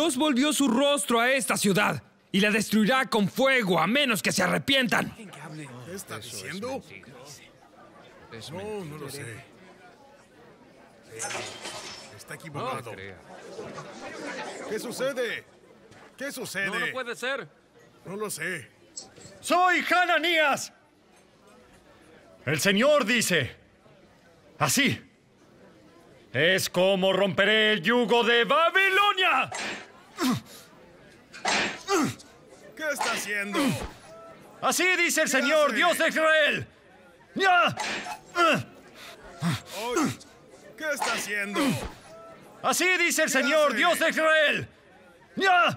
Dios volvió su rostro a esta ciudad y la destruirá con fuego a menos que se arrepientan. ¿Qué está diciendo? No lo sé. Está equivocado. ¿Qué sucede? ¿Qué sucede? No puede ser. No lo sé. ¡Soy Hananías! El Señor dice, así es como romperé el yugo de Babilonia. ¿Qué está haciendo? Así dice el ¿Qué Señor, hace? Dios de Israel. ¡Ya! Oye, ¿qué está haciendo? Así dice el ¿Qué Señor, hace? Dios de Israel. ¡Ya!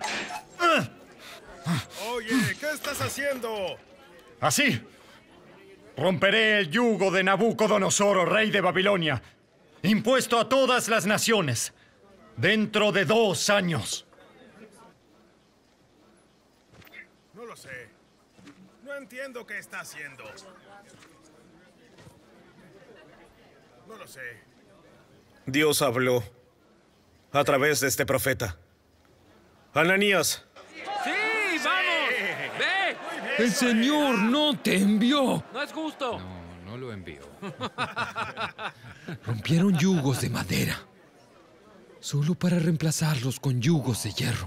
Oye, ¿qué estás haciendo? Así romperé el yugo de Nabucodonosor, rey de Babilonia, impuesto a todas las naciones, dentro de 2 años. No lo sé. No entiendo qué está haciendo. No lo sé. Dios habló a través de este profeta. Ananías, ¡Sí, vamos! ¡Ve! El Señor no te envió. ¡No es justo! No lo envío. Rompieron yugos de madera, solo para reemplazarlos con yugos de hierro.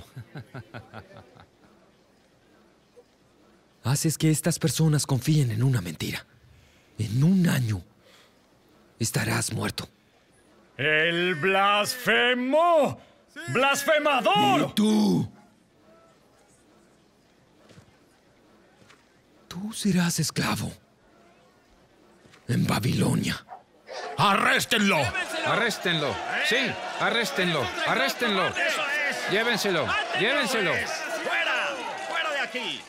Haces que estas personas confíen en una mentira. En 1 año estarás muerto. ¡El blasfemo! ¡Blasfemador! ¿Y tú? Tú serás esclavo en Babilonia. ¡Arréstenlo! ¡Arréstenlo! Sí, arréstenlo, arréstenlo. Llévenselo, llévenselo. ¡Fuera! ¡Fuera de aquí!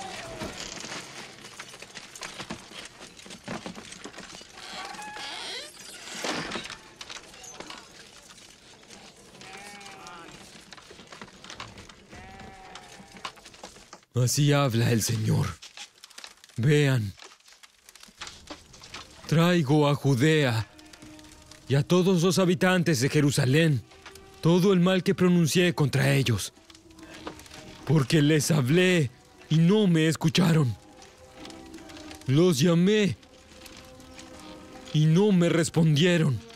Así habla el Señor. Vean. Traigo a Judea y a todos los habitantes de Jerusalén todo el mal que pronuncié contra ellos, porque les hablé y no me escucharon. Los llamé y no me respondieron.